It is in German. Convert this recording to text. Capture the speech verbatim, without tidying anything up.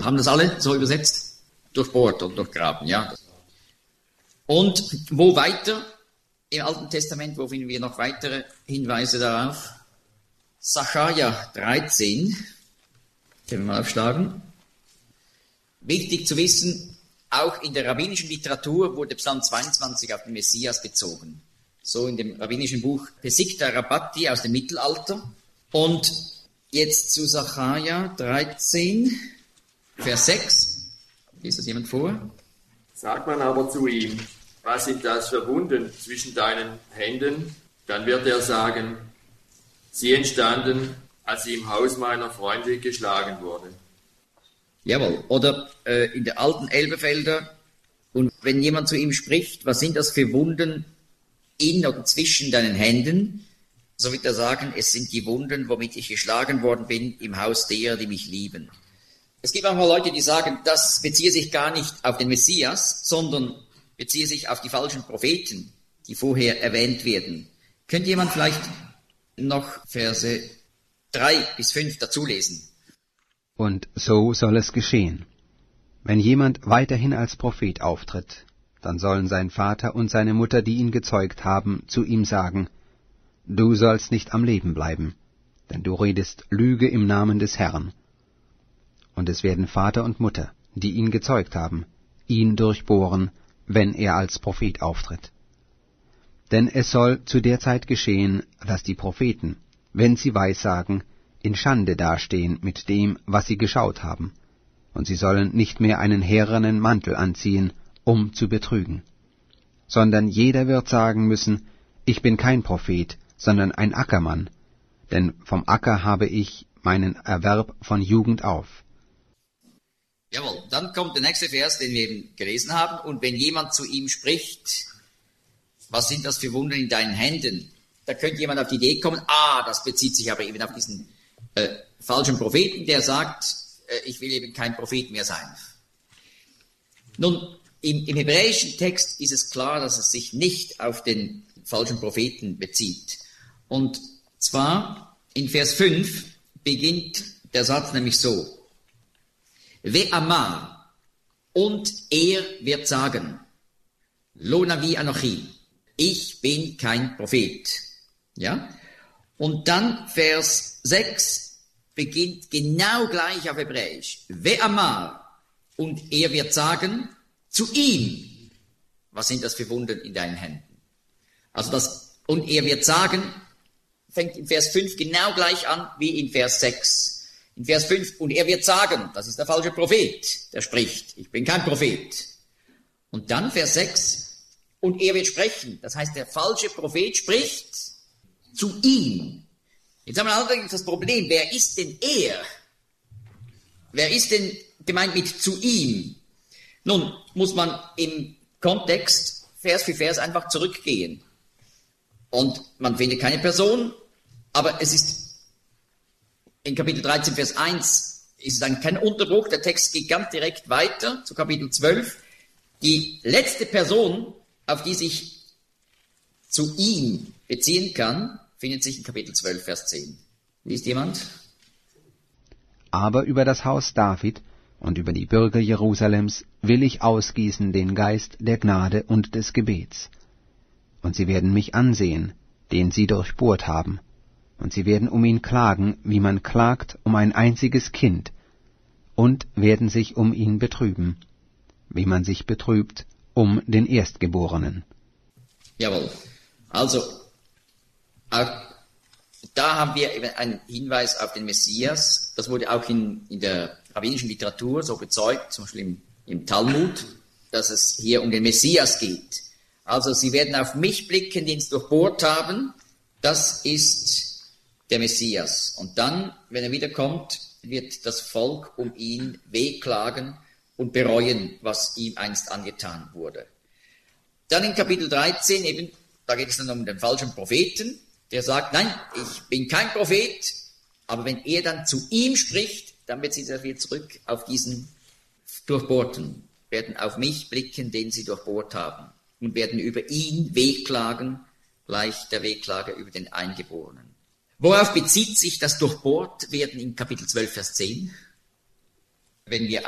Haben das alle so übersetzt? Durchbohrt und durchgraben, ja. Und wo weiter? Im Alten Testament, wo finden wir noch weitere Hinweise darauf? Sacharja dreizehn. Können wir mal aufschlagen. Wichtig zu wissen, auch in der rabbinischen Literatur wurde Psalm zweiundzwanzig auf den Messias bezogen. So in dem rabbinischen Buch Pesikta Rabbati aus dem Mittelalter. Und jetzt zu Sacharja dreizehn, Vers sechs. Liest das jemand vor? Sagt man aber zu ihm, was sind das für Wunden zwischen deinen Händen? Dann wird er sagen, sie entstanden, als ich im Haus meiner Freunde geschlagen wurde. Jawohl. Oder äh, in der alten Elberfelder, und wenn jemand zu ihm spricht, was sind das für Wunden in oder zwischen deinen Händen? So wird er sagen, es sind die Wunden, womit ich geschlagen worden bin im Haus derer, die mich lieben. Es gibt manchmal Leute, die sagen, das beziehe sich gar nicht auf den Messias, sondern beziehe sich auf die falschen Propheten, die vorher erwähnt werden. Könnte jemand vielleicht noch Verse drei bis fünf dazu lesen? Und so soll es geschehen. Wenn jemand weiterhin als Prophet auftritt, dann sollen sein Vater und seine Mutter, die ihn gezeugt haben, zu ihm sagen, du sollst nicht am Leben bleiben, denn du redest Lüge im Namen des Herrn. Und es werden Vater und Mutter, die ihn gezeugt haben, ihn durchbohren, wenn er als Prophet auftritt. Denn es soll zu der Zeit geschehen, dass die Propheten, wenn sie Weissagen, in Schande dastehen mit dem, was sie geschaut haben, und sie sollen nicht mehr einen härenen Mantel anziehen, um zu betrügen, sondern jeder wird sagen müssen, ich bin kein Prophet, sondern ein Ackermann, denn vom Acker habe ich meinen Erwerb von Jugend auf. Jawohl, dann kommt der nächste Vers, den wir eben gelesen haben, und wenn jemand zu ihm spricht, was sind das für Wunder in deinen Händen? Da könnte jemand auf die Idee kommen, ah, das bezieht sich aber eben auf diesen äh, falschen Propheten, der sagt, äh, ich will eben kein Prophet mehr sein. Nun, im, im hebräischen Text ist es klar, dass es sich nicht auf den falschen Propheten bezieht. Und zwar in Vers fünf beginnt der Satz nämlich so, Ve'amar, und er wird sagen, Lo Navi Anochi, ich bin kein Prophet. Ja? Und dann Vers sechs beginnt genau gleich auf Hebräisch. Ve'amar, und er wird sagen, zu ihm, was sind das für Wunden in deinen Händen? Also das, und er wird sagen, fängt in Vers fünf genau gleich an wie in Vers sechs. In Vers fünf, und er wird sagen, das ist der falsche Prophet, der spricht, ich bin kein Prophet. Und dann Vers sechs, und er wird sprechen, das heißt, der falsche Prophet spricht zu ihm. Jetzt haben wir allerdings das Problem, wer ist denn er? Wer ist denn gemeint mit zu ihm? Nun muss man im Kontext Vers für Vers einfach zurückgehen. Und man findet keine Person, aber es ist in Kapitel dreizehn, Vers eins, ist dann kein Unterbruch, der Text geht ganz direkt weiter zu Kapitel zwölf. Die letzte Person, auf die sich zu ihm beziehen kann, findet sich in Kapitel zwölf, Vers zehn. Liest jemand? Aber über das Haus David und über die Bürger Jerusalems will ich ausgießen den Geist der Gnade und des Gebets. Und sie werden mich ansehen, den sie durchbohrt haben, und sie werden um ihn klagen, wie man klagt um ein einziges Kind, und werden sich um ihn betrüben, wie man sich betrübt um den Erstgeborenen. Jawohl. Also, auch da haben wir eben einen Hinweis auf den Messias. Das wurde auch in, in der rabbinischen Literatur so bezeugt, zum Beispiel im, im Talmud, dass es hier um den Messias geht. Also, sie werden auf mich blicken, den sie durchbohrt haben. Das ist der Messias. Und dann, wenn er wiederkommt, wird das Volk um ihn wehklagen und bereuen, was ihm einst angetan wurde. Dann in Kapitel dreizehn eben, da geht es dann um den falschen Propheten, der sagt, nein, ich bin kein Prophet, aber wenn er dann zu ihm spricht, dann bezieht er wieder zurück auf diesen Durchbohrten, werden auf mich blicken, den sie durchbohrt haben, und werden über ihn wehklagen, gleich der Wehklage über den Eingeborenen. Worauf bezieht sich das Durchbohrt werden in Kapitel zwölf, Vers zehn? Wenn wir